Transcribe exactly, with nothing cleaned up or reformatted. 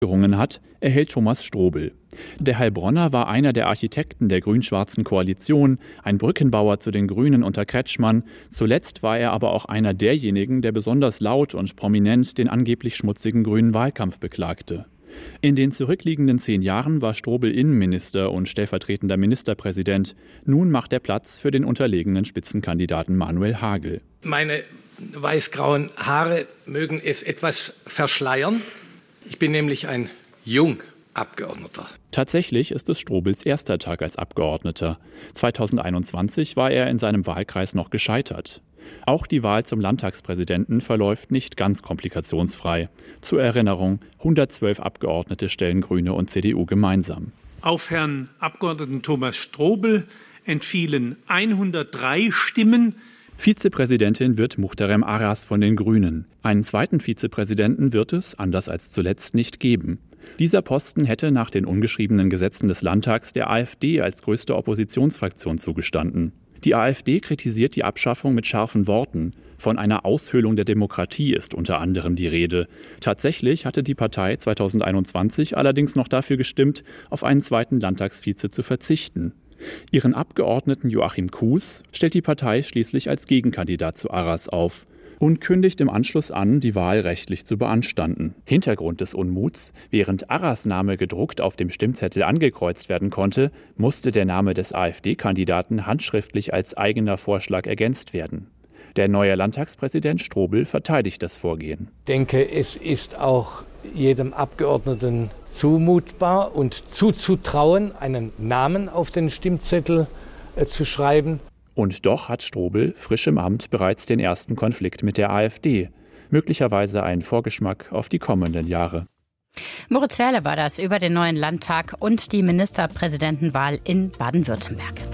gerungen hat, erhält Thomas Strobel. Der Heilbronner war einer der Architekten der grün-schwarzen Koalition, ein Brückenbauer zu den Grünen unter Kretschmann. Zuletzt war er aber auch einer derjenigen, der besonders laut und prominent den angeblich schmutzigen grünen Wahlkampf beklagte. In den zurückliegenden zehn Jahren war Strobel Innenminister und stellvertretender Ministerpräsident. Nun macht er Platz für den unterlegenen Spitzenkandidaten Manuel Hagel. Meine weißgrauen Haare mögen es etwas verschleiern. Ich bin nämlich ein Jungabgeordneter. Tatsächlich ist es Strobels erster Tag als Abgeordneter. zweitausendeinundzwanzig war er in seinem Wahlkreis noch gescheitert. Auch die Wahl zum Landtagspräsidenten verläuft nicht ganz komplikationsfrei. Zur Erinnerung, hundertzwölf Abgeordnete stellen Grüne und C D U gemeinsam. Auf Herrn Abgeordneten Thomas Strobel entfielen hundertdrei Stimmen. Vizepräsidentin wird Muhterem Aras von den Grünen. Einen zweiten Vizepräsidenten wird es, anders als zuletzt, nicht geben. Dieser Posten hätte nach den ungeschriebenen Gesetzen des Landtags der AfD als größte Oppositionsfraktion zugestanden. Die AfD kritisiert die Abschaffung mit scharfen Worten. Von einer Aushöhlung der Demokratie ist unter anderem die Rede. Tatsächlich hatte die Partei zweitausendeinundzwanzig allerdings noch dafür gestimmt, auf einen zweiten Landtagsvize zu verzichten. Ihren Abgeordneten Joachim Kuhs stellt die Partei schließlich als Gegenkandidat zu Aras auf und kündigt im Anschluss an, die Wahl rechtlich zu beanstanden. Hintergrund des Unmuts: Während Aras Name gedruckt auf dem Stimmzettel angekreuzt werden konnte, musste der Name des AfD-Kandidaten handschriftlich als eigener Vorschlag ergänzt werden. Der neue Landtagspräsident Strobel verteidigt das Vorgehen. Ich denke, es ist auch jedem Abgeordneten zumutbar und zuzutrauen, einen Namen auf den Stimmzettel äh, zu schreiben. Und doch hat Strobel frisch im Amt bereits den ersten Konflikt mit der AfD. Möglicherweise ein Vorgeschmack auf die kommenden Jahre. Moritz Ferle war das über den neuen Landtag und die Ministerpräsidentenwahl in Baden-Württemberg.